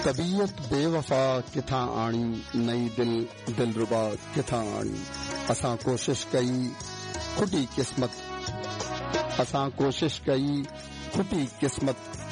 तबीयत बेवफा किथां आणी, नई दिलरुबा किथां आणी। असां कोशिश कई खुटी किस्मत